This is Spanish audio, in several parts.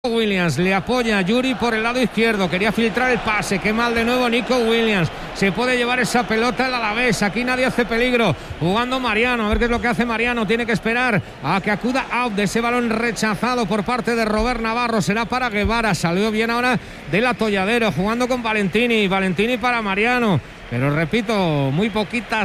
Williams, le apoya a Yuri por el lado izquierdo, quería filtrar el pase, qué mal de nuevo Nico Williams, se puede llevar esa pelota el Alavés, aquí nadie hace peligro, jugando Mariano, a ver qué es lo que hace Mariano, tiene que esperar a que acuda out de ese balón rechazado por parte de Robert Navarro, será para Guevara, salió bien ahora del atolladero, jugando con Valentini para Mariano. Pero repito, muy poquitos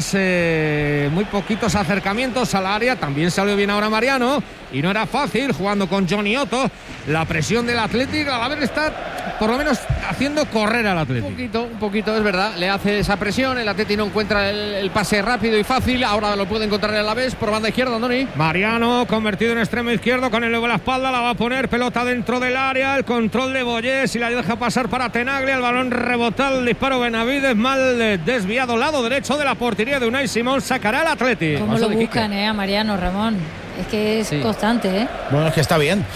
acercamientos al área. También salió bien ahora Mariano y no era fácil jugando con Johnny Otto. La presión del Athletic a la vez está por lo menos haciendo correr al Athletic. Un poquito, es verdad. Le hace esa presión. El Athletic no encuentra el pase rápido y fácil. Ahora lo puede encontrar el Alavés por banda izquierda, Andoni. Mariano convertido en extremo izquierdo con el luego en la espalda. La va a poner pelota dentro del área. El control de Boyés y la deja pasar para Tenaglia. El balón rebotado. El disparo Benavides mal desviado, lado derecho de la portería de Unai Simón, sacará el Athletic. ¿Cómo lo buscan, a Mariano, Ramón? Es que es constante, ¿eh? Bueno, es que está bien.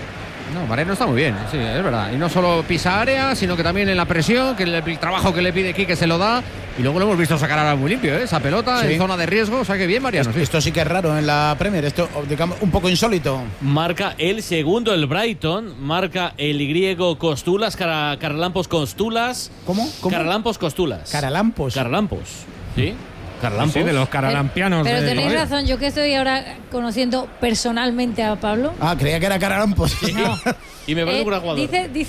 No, Mariano está muy bien, sí, es verdad. Y no solo pisa área, sino que también en la presión, que el trabajo que le pide Quique se lo da. Y luego lo hemos visto sacar ahora muy limpio, esa pelota en zona de riesgo. O sea que bien, Mariano. Esto sí que es raro en la Premier, esto digamos un poco insólito. Marca el segundo el Brighton, marca el griego Costulas, Caralampos Costulas. ¿Cómo? Caralampos Costulas. Caralampos, ¿sí? Caralampos. Sí, de los caralampianos. Pero tenéis razón, yo que estoy ahora conociendo personalmente a Pablo. Ah, creía que era Caralampos. Sí. No. Y me parece un gran jugador.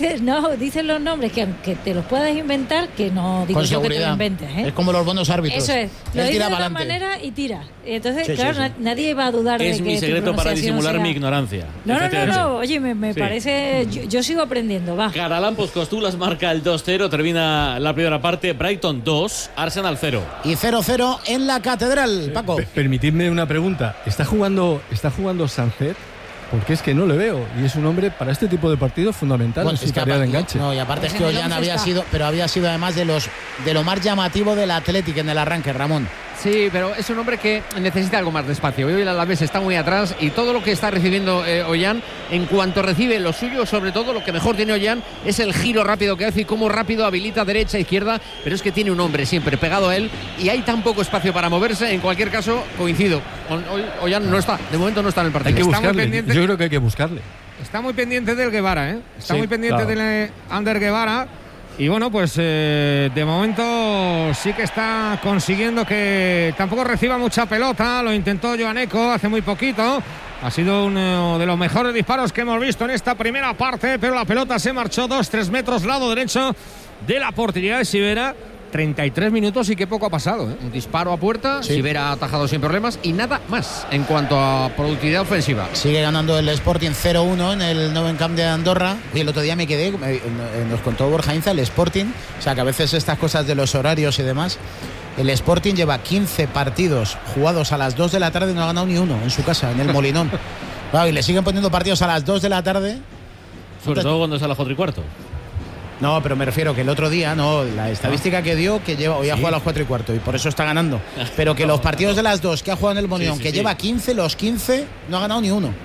Dicen los nombres que aunque te los puedas inventar, que no digo yo que te lo inventes, ¿eh? Es como los buenos árbitros. Eso es. Lo dice de una manera y tira. Entonces, sí. Nadie va a dudar de que es mi secreto para disimular mi ignorancia. No. Oye, me parece. Yo sigo aprendiendo, va. Caralampos Costulas marca el 2-0. Termina la primera parte. Brighton 2, Arsenal 0. Y 0-0 en la Catedral, Paco. Permitidme una pregunta. ¿Está jugando Sánchez? Porque es que no le veo y es un hombre para este tipo de partidos fundamental en su tarea de enganche. No, y aparte es que Ollán había sido además de lo más llamativo del Athletic en el arranque, Ramón. Sí, pero es un hombre que necesita algo más de espacio. Hoy el Alavés está muy atrás y todo lo que está recibiendo Ollán, en cuanto recibe lo suyo, sobre todo lo que mejor tiene Ollán es el giro rápido que hace y cómo rápido habilita derecha, izquierda, pero es que tiene un hombre siempre pegado a él y hay tan poco espacio para moverse. En cualquier caso, coincido. Ollán no está, de momento no está en el partido. Hay que buscarle, yo creo que hay que buscarle. Está muy pendiente del Guevara, ¿eh? Muy pendiente del Ander Guevara. Y bueno, pues de momento sí que está consiguiendo que tampoco reciba mucha pelota. Lo intentó Joaneco hace muy poquito. Ha sido uno de los mejores disparos que hemos visto en esta primera parte, pero la pelota se marchó 2-3 metros lado derecho de la portería de Sivera. 33 minutos y qué poco ha pasado, ¿eh? Un disparo a puerta, Sivera ha atajado sin problemas y nada más en cuanto a productividad ofensiva. Sigue ganando el Sporting 0-1 en el Nou Camp de Andorra. Y el otro día me quedé, nos contó Borja Inza, el Sporting, o sea que a veces estas cosas de los horarios y demás, el Sporting lleva 15 partidos jugados a las 2 de la tarde y no ha ganado ni uno en su casa, en el Molinón. Claro, y le siguen poniendo partidos a las 2 de la tarde. Sobre todo cuando es a las 4:15. No, pero me refiero que el otro día, la estadística que dio, que lleva hoy ha jugado a las 4:15 y por eso está ganando. Pero que los partidos de las 2 que ha jugado en el Molinón, lleva 15, los 15 no ha ganado ni uno.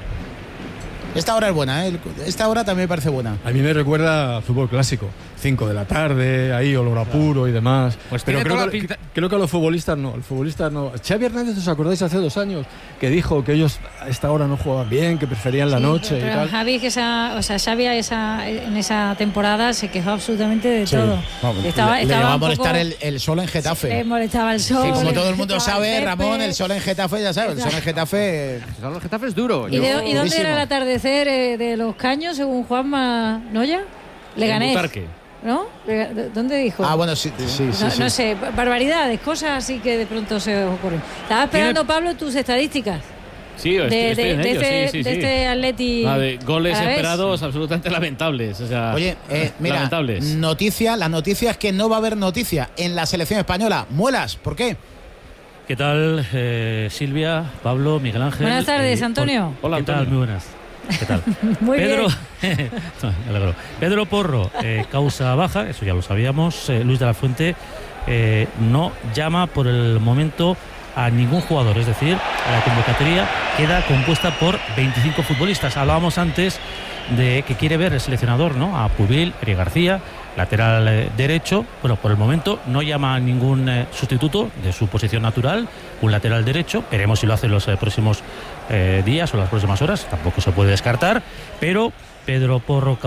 Esta hora es buena, ¿eh? Esta hora también me parece buena. A mí me recuerda al fútbol clásico. 5 de la tarde, ahí olor a puro y demás. Pues pero creo que a los futbolistas no. Al futbolista no. Xavi Hernández, ¿os acordáis hace 2 años? Que dijo que ellos a esta hora no jugaban bien, que preferían la noche pero y tal. Javi, Xavi en esa temporada se quejó absolutamente de todo. Vamos, le va a molestar el sol en Getafe. Le molestaba el sol. Sí, como todo el mundo sabe, Ramón, el sol en Getafe, ya sabes, el sol en Getafe... El sol en Getafe es duro. ¿Y dónde era el atardecer de los Caños, según Juanma Noya? Leganés. ¿No? ¿Dónde dijo? Ah, bueno, sí. No sé, barbaridades, cosas así que de pronto se ocurren. Estaba esperando, Pablo, tus estadísticas. Sí, estoy en ello, de este Atleti. Goles esperados absolutamente lamentables. O sea, oye, mira, lamentables. La noticia es que no va a haber noticia en la selección española. Muelas, ¿por qué? ¿Qué tal, Silvia, Pablo, Miguel Ángel? Buenas tardes, Antonio. Hola, ¿Qué tal? Muy buenas. ¿Qué tal? Muy bien. Pedro Porro, causa baja, eso ya lo sabíamos. Luis de la Fuente no llama por el momento a ningún jugador, es decir, la convocatoria queda compuesta por 25 futbolistas. Hablábamos antes de que quiere ver el seleccionador, ¿no? A Pubil, Eric García, lateral derecho. Bueno, por el momento no llama a ningún sustituto de su posición natural, un lateral derecho. Veremos si lo hace en los próximos días o las próximas horas, tampoco se puede descartar, pero Pedro Porro